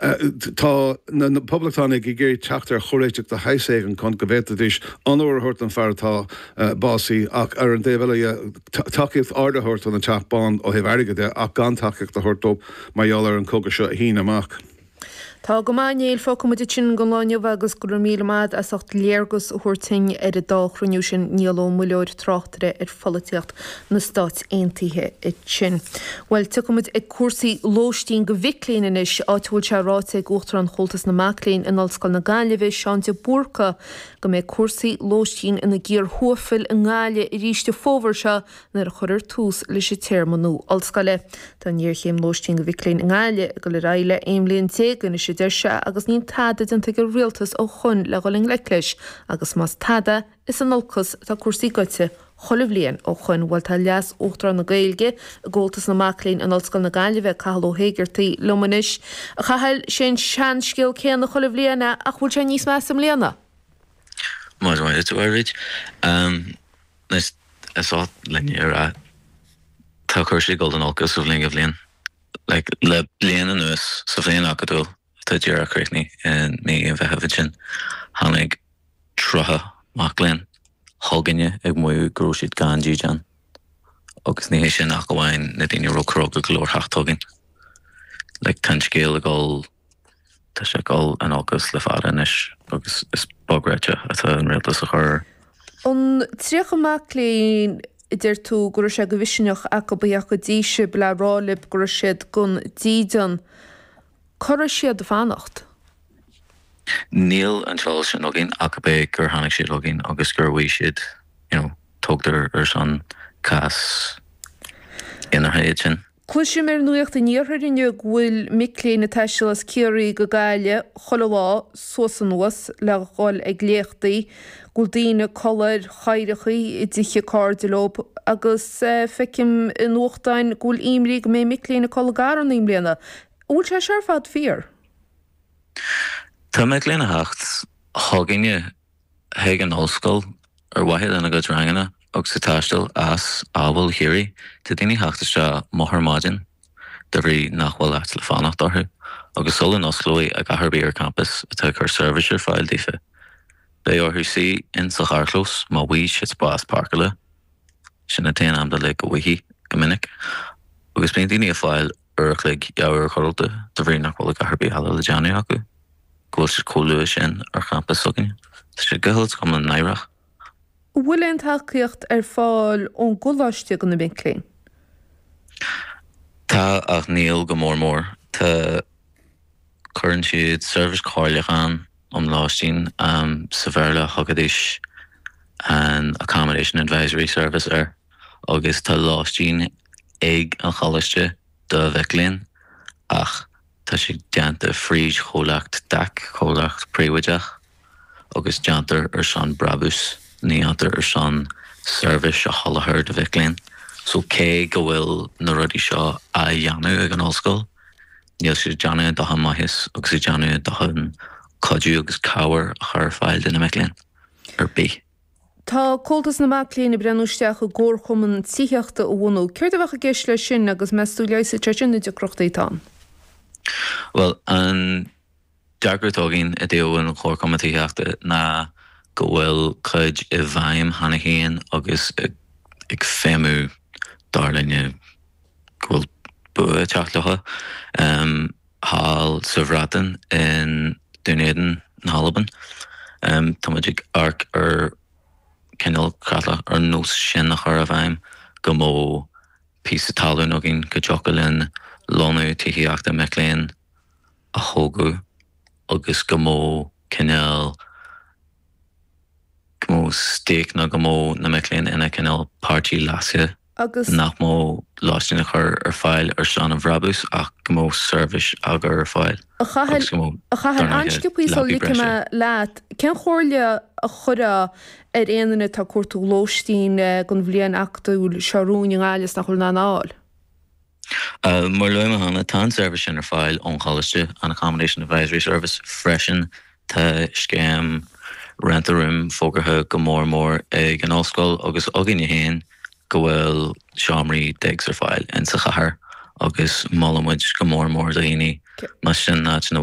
Tá na pobltánig I géir teachtar choréiteach de heiségan chun go bhéis anúirthirt an feartá básaí ach ar an déhile takeíh ardahairt an teachbán ó heh airigide ach gan takeíocht a thuirtó maiall ar an coga seo híine amach. Tá go máinéil fá cumide sin go láineh agus gur míad a socht léargus thuirting ar a dálchrúniú sin níló muleir tráchtare ar foliteocht na Stát Aontaithe sin. Well tucumid ag cuasaí lóistín go bhicléanaan is áitiúil se ráte ag uachtar an chultas na Macléin in Ollscoil na Gaillimhe Seánte Búrca go mé cuasaí lóistín ina gcéar thuafail in Gáile I ríiste fómhar se nar a chuir tús leis I téirmanú Ollscoile. Tá níor chéim lóistín go bhicléin in Gáile go le raile aimlíonn tégan is deirse agus níon tada den go rialtas ó chun le goling leiclis agus más tada is an olcas tá cuasaí goite cholamh ó chun bhfuil tá leas uachtar na Gaeilge a ggóiltas na Macléin an Ollscoil na Gaillimhe cathal ó héigeartaí lomanis a chahail sin sean scéal céan na cholamh líana ach bhfuil sé níos meas am líana. Mar tú áid nes á lenne ar tá chuirsí gold an olcas ó bhling bblion le blian an nuas sa bhléon acadú tá dearach chréithní in mé an bheith sin tháinig trotha Macléin thuganne ag muú gróisiad gan díjan agus ní sin ach go bhhain na daoine rócró go glór theachtógin le tan scéal a gáil tá sé gáil an olcas le fada inis agus is bogreite atá an réaltas a chur. An tríocha Macléin idir tú gur sé go bhisineach a go bíoch go díise le rálib gur siad gon díjan chur siad a fanacht. Níl an treáil sin ógin ach bé gur tháinig siad ógin agus gur bhí siad tógtar ar san cas inar héad sin. Cuil sé mar nuocht a níorthirine bhfuil Macléin na taisteal as céirí go Gaile cholamhá suas an nuas le gáil ag léachtaí gúil daoine collar chairechaí I dtithe cardilób agus feicim in uachtáin gúil imrí go mé Macléin na colgar an imbliana. Bhfuil sé sear fad fíor? Tá Macléin na hacht thuganne héag an Ollscoil ar waithid an agad rangana agus sa taistil as ábhfuil chéirí tá daoine heachtaiste Moharmadin de bhrí nachhfuil leat le fanacht orthu agus sul in Oslo a gaharbí ar campus atá chur serviceir fáil dífa. Bé orthú si in sa charclós má bhí siad spás parcala sin na téan amda le go bhuihí go minic agus bíon daoine a fáil urchlig jouwer cholte te bhrí nachhfuil a gaharbí hala le deanú acu go sé cóú sin ar campus sogin. Tá sé gohailt go an nairach. Bhfuil an tacaíocht ar fáil ón goláiste go na Macléin? Tá ach níl go mór. Tá chuann siad service cáileachán láistín sa bhéarla thugadis an accommodation advisory service agus tá láistín ag an chalaiste de Macléin ach tá sé deanta fríd cholacht dac cholacht príomhaideach agus deantar ar san brabús níantar ar san service a chalathir de Macléin. So cé go bhfuil na rudí seo a dheanú ag an Ollscoil níl sé deanú dotha maithis agus sé deanú dotha codú agus cabhar a chur fáil in na Macléin ar bí. Tá cóiltas na Macléin I brenúisteach go gcóir chumann tíochta ó bhunú. Céir do bhecha gceis le sin agus meú leis tre sin de crochtaítán? Well, an deagratógin a déobhain an chóir chuma tíochta na go bhfuil chuid I bhaim hana chéan agus ag fémú darlainne go bhfuil teachtacha hall sa bhreatain in Dunéidean na Halaban. Tá muid arc ar cenneal creatlach ar nós sin nach chur a bhaim go mó písa talún agin go teocailin lánú tíochta Macléin a thógu agus go mó cenneal steak na go mó na Macléin ina cenneal pártí lasca agus nach mó láistín a chur ar fáil ar sean an bhrabús ach go mó service agur ar fáil. A chahail ansciúpaí sa lícime leat, cén chóirle a chura ar éanana tá cuairtú lóistín gon bhblion actúil searún gáilis nach chuil ná náil? Mar luime hana tá service sin ar fáil ón chalaiste an accommodation advisory service freisin tá scéim rent a room fógartha go mór ag an Ollscoil agus agin héin go bhfuil seomraí degs ar fáil in sa chathair agus málamid go mór daoine mar sin